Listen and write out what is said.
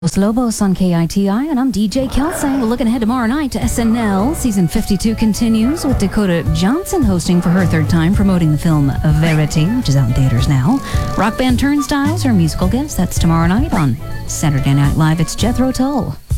Los Lobos on KITI, and I'm DJ Kelsey. We're looking ahead tomorrow night to SNL. Season 52 continues with Dakota Johnson hosting for her third time, promoting the film Verity, which is out in theaters now. Rock band Turnstiles, her musical guest. That's tomorrow night on Saturday Night Live. It's Jethro Tull.